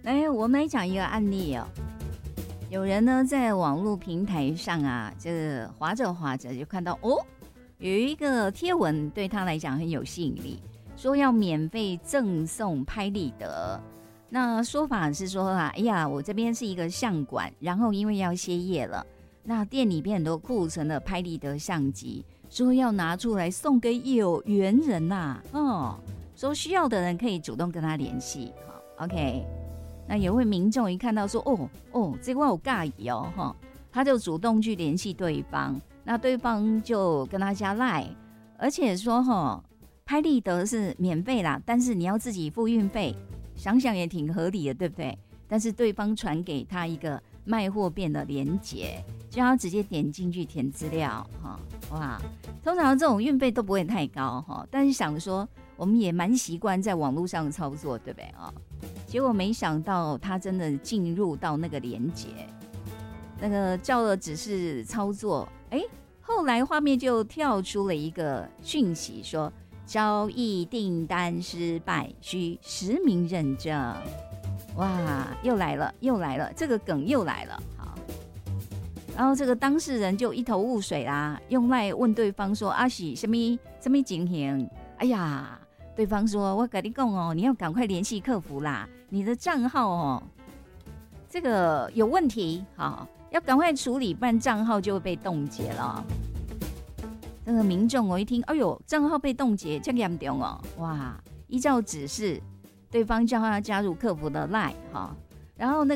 来，我们来讲一个案例哦。有人呢在网络平台上啊，这个滑着滑着就看到有一个贴文对他来讲很有吸引力，说要免费赠送拍立得。那说法是说哎呀，我这边是一个相馆，然后因为要歇业了，那店里边很多库存的拍立得相机，说要拿出来送给有缘人呐、说需要的人可以主动跟他联系。好 ，OK。那有位民众一看到说这个我有介意哦，他就主动去联系对方，那对方就跟他加 LINE， 而且说拍立得是免费啦，但是你要自己付运费，想想也挺合理的，对不对？但是对方传给他一个卖货店的连结，叫他直接点进去填资料，哇，通常这种运费都不会太高，但是想说我们也蛮习惯在网络上操作，对不对啊？结果没想到他真的进入到那个连结，那个照了指示操作，后来画面就跳出了一个讯息说交易订单失败，需实名认证。哇，又来了，这个梗又来了。好，然后这个当事人就一头雾水啦，用来问对方说是什么情形？哎呀，对方说我跟你讲你要赶快联系客服啦，你的账号这个有问题，要赶快处理，不然账号就会被冻结了。这个民众一听，哎呦，账号被冻结，这么严重哇！依照指示，对方叫他加入客服的 LINE，然后